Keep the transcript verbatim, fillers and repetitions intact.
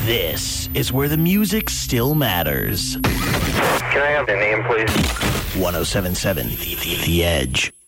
This is where the music still matters. Can I have the name, please? ten seventy-seven The, the, the Edge.